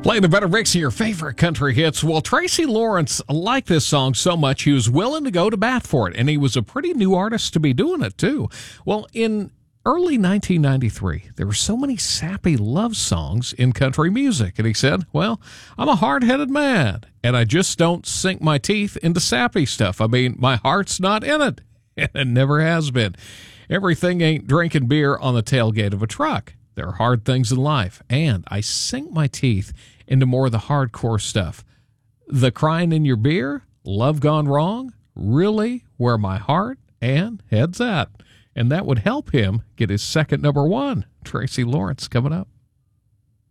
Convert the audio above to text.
Play the better mix of your favorite country hits. Well, Tracy Lawrence liked this song so much he was willing to go to bat for it, and he was a pretty new artist to be doing it, too. Well, in early 1993, there were so many sappy love songs in country music, and he said, well, I'm a hard-headed man, and I just don't sink my teeth into sappy stuff. I mean, my heart's not in it, and it never has been. Everything ain't drinking beer on the tailgate of a truck. There are hard things in life, and I sink my teeth into more of the hardcore stuff. The crying in your beer, love gone wrong, really where my heart and head's at. And that would help him get his second number one. Tracy Lawrence coming up.